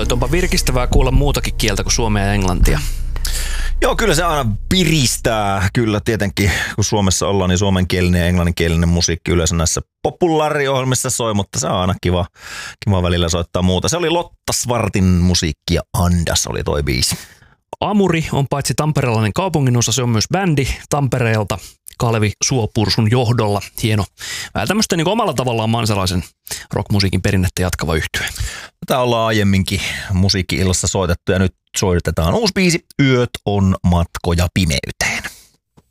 laittoi, että onpa virkistävää kuulla muutakin kieltä kuin suomea ja englantia. Joo, kyllä se aina piristää. Kyllä tietenkin, kun Suomessa ollaan, niin suomenkielinen ja englanninkielinen musiikki yleensä näissä populaariohjelmissa soi, mutta se on aina kiva välillä soittaa muuta. Se oli Lotta Svartin musiikki ja Andas oli toi biisi. Amuri on paitsi tamperelainen kaupunginosa, se on myös bändi Tampereelta Kalevi Suopursun johdolla. Hieno. Vähän tämmöistä niin omalla tavallaan mansalaisen rockmusiikin perinnettä jatkava yhtye. Tätä ollaan aiemminkin musiikki-illassa soitettu ja nyt soitetaan uusi biisi. Yöt on matkoja pimeyteen.